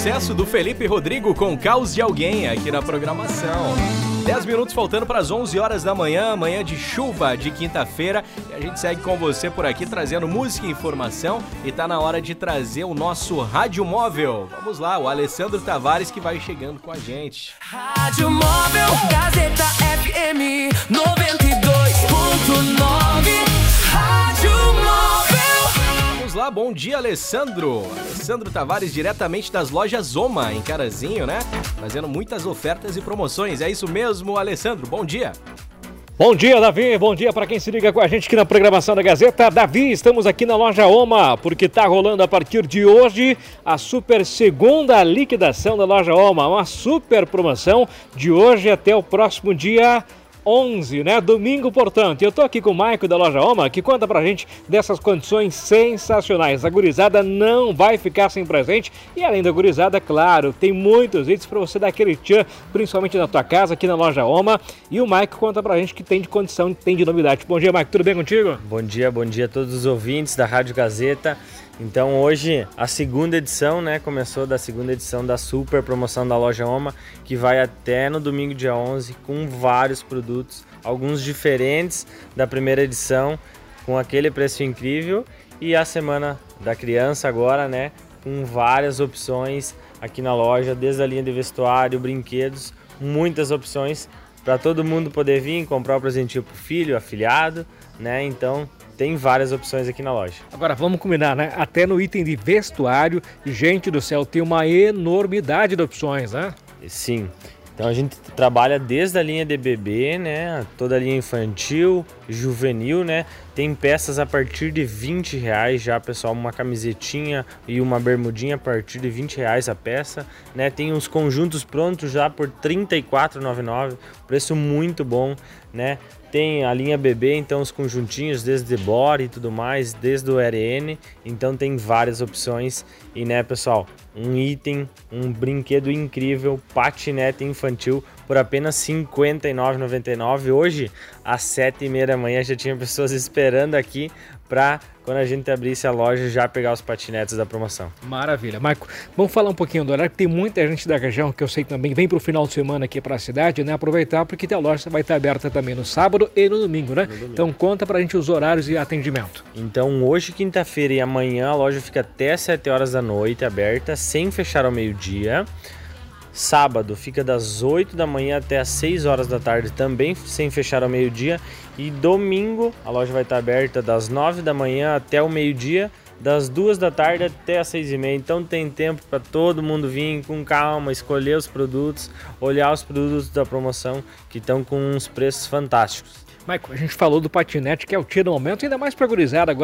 sucesso do Felipe Rodrigo com Caos de Alguém aqui na programação. 10 minutos faltando para as 11 horas da manhã, manhã de chuva de quinta-feira. E a gente segue com você por aqui trazendo música e informação. E tá na hora de trazer o nosso Rádio Móvel. Vamos lá, o Alessandro Tavares que vai chegando com a gente. Rádio Móvel, Gazeta FM 92.9. Rádio Móvel. Vamos lá, bom dia, Alessandro. Alessandro Tavares, diretamente das lojas Oma, em Carazinho, né? Fazendo muitas ofertas e promoções. É isso mesmo, Alessandro? Bom dia. Bom dia, Davi. Bom dia para quem se liga com a gente aqui na programação da Gazeta. Davi, estamos aqui na loja Oma, porque tá rolando a partir de hoje a super segunda liquidação da loja Oma. Uma super promoção de hoje até o próximo dia 11, né? Domingo, portanto. Eu tô aqui com o Maico da loja Oma, que conta pra gente dessas condições sensacionais. A gurizada não vai ficar sem presente e além da gurizada, claro, tem muitos itens pra você dar aquele tchan, principalmente na tua casa, aqui na loja Oma. E o Maico conta pra gente que tem de condição, tem de novidade. Bom dia, Maico, tudo bem contigo? Bom dia a todos os ouvintes da Rádio Gazeta. Então hoje a segunda edição, né, começou da segunda edição da super promoção da loja Oma, que vai até no domingo dia 11 com vários produtos, alguns diferentes da primeira edição, com aquele preço incrível, e a semana da criança agora, né, com várias opções aqui na loja, desde a linha de vestuário, brinquedos, muitas opções para todo mundo poder vir comprar o presentinho pro filho, afilhado, né? Então tem várias opções aqui na loja. Agora vamos combinar, né? Até no item de vestuário, gente do céu, tem uma enormidade de opções, né? Sim. Então a gente trabalha desde a linha de bebê, né? Toda a linha infantil, juvenil, né? Tem peças a partir de R$20 já, pessoal. Uma camisetinha e uma bermudinha a partir de R$20 a peça, né? Tem os conjuntos prontos já por R$34,99, preço muito bom, né? Tem a linha bebê, então os conjuntinhos desde body e tudo mais, desde o RN, então tem várias opções. E né, pessoal, um item, um brinquedo incrível, patinete infantil por apenas R$ 59,99. Hoje, às 7h30 da manhã, já tinha pessoas esperando aqui para quando a gente abrisse a loja já pegar os patinetes da promoção. Maravilha. Marco, vamos falar um pouquinho do horário, que tem muita gente da região que eu sei também vem para o final de semana aqui para a cidade, né? Aproveitar porque a loja vai estar aberta também no sábado e no domingo, né? Então conta pra gente os horários e atendimento. Então hoje, quinta-feira e amanhã, a loja fica até 7 horas da noite aberta, sem fechar ao meio-dia. Sábado fica das 8 da manhã até as 6 horas da tarde, também sem fechar ao meio-dia. E domingo a loja vai estar aberta das 9 da manhã até o meio-dia, das 2 da tarde até as 6h30. Então tem tempo para todo mundo vir com calma, escolher os produtos, olhar os produtos da promoção que estão com uns preços fantásticos. Maico, a gente falou do patinete, que é o tiro no momento, ainda mais pra gurizada agora.